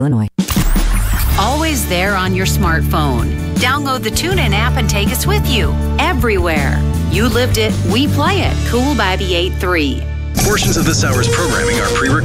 Illinois. Always there on your smartphone. Download the TuneIn app and take us with you everywhere. You lived it, we play it. Cool by the 8-3. Portions of this hour's programming are pre-recorded.